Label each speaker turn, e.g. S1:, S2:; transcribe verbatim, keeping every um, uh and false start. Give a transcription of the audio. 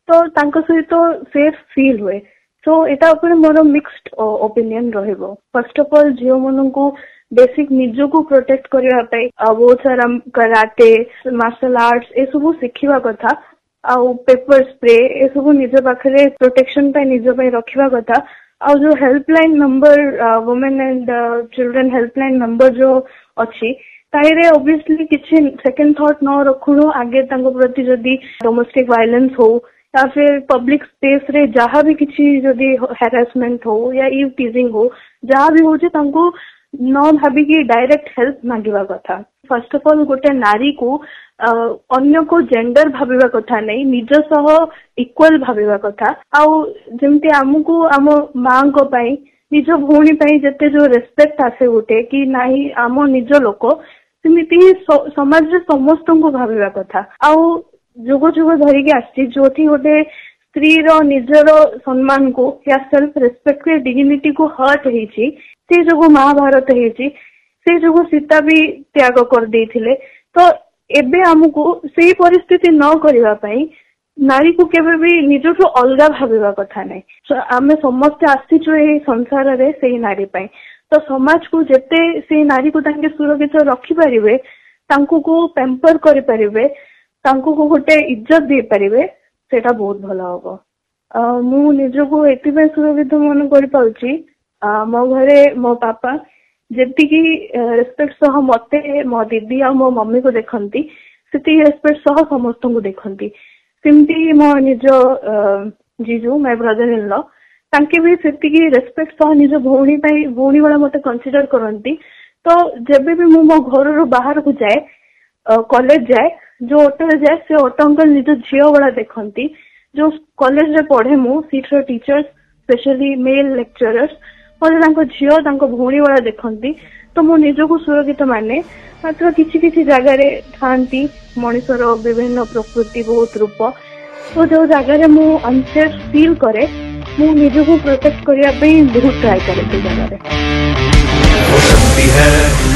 S1: तो तांको सहित सेफ फील हुए। सो एटा ऊपर मोर mixed opinion रहइबो। First of all झियो मन को बेसिक निजो को प्रोटेक्ट करबा पई बहुत सारा कराटे मार्शल आर्ट्स ए सब शिखिबा कथा आउ पेपर स्प्रे ए सब निज पाखरे प्रोटेक्शन पे निज पे रखिबा कथा। आउ जो helpline number women and children helpline number जो अच्छी ताइरे ऑब्वियसली किसी सेकंड थॉट न रखुनो आगे तांको प्रति जदी डोमेस्टिक वायलेंस हो या फिर पब्लिक स्पेस रे जहाँ भी किसी जदी हैरेसमेंट हो या इव टीजिंग हो जहाँ भी हो तांको न भाभी कि डायरेक्ट हेल्प मांगिबा कथा। फर्स्ट ऑफ ऑल गोटे नारी को अन्य को जेंडर भाविबा कथा नहीं निज सह इक्वल भाविबा कथा। आउ जेमती आमको आम माँ को पाई निज भौणी पाई जते जो रेस्पेक्ट आसे उठे कि नाही आम निज लोक सेमिति समाज रे समस्त को भाविबा कथा। आउ जुग जुग धरिकी आसी जो गोटे स्त्री रो निजर सम्मान को या सेल्फ रेस्पेक्ट के डिग्निटी को हर्ट हेची से जो महाभारत हेची से जो सीता भी त्याग कर देथिले। तो एबे हमको से परिस्थिति न करबा पई नारी को केबे भी निजठु अलगा भाविबा कथा नै। so, आमे समस्त आसीचो ए संसार रे सेही नारी पई तो समाज को जेते से नारी को तांके सुरक्षित रखि परिबे तांको को पैम्पर करि परिबे तांको को गोटे इज्जत दे परिबे सेटा बहुत भलो होबो। मु निजको एतिबे सुरक्षित मन करि पाउची मो घरे मो पापा जेति की रेस्पेक्ट सह मते मो दीदी आ मो मम्मी को देखंती सेति रेस्पेक्ट सह समस्त को देखंती सिमती मो निज जीजू माय ब्रदर इन लॉ तांके भी सेति की रेस्पेक्ट सह निज भौणी पई भौणी वाला मते कंसीडर करंती। तो जेबे भी मु मो घर रो बाहर को जाए कॉलेज जाए जो ऑटो रे जाए से ऑटो अंकल निज झियो वाला देखंती। जो कॉलेज रे पढ़े मु सीट रो टीचर्स स्पेशली मेल लेक्चरर्स और झियो भौणी वाला देखती। तो मो निजको सुरक्षित माने मात्र किसी किसी जगह रे थांती मनुष्यर विभिन्न प्रकृति बहुत रूप तो जो जगह मु अनसेफ फील करे मु निजको प्रोटेक्ट करने बहुत ट्राई करे जगह।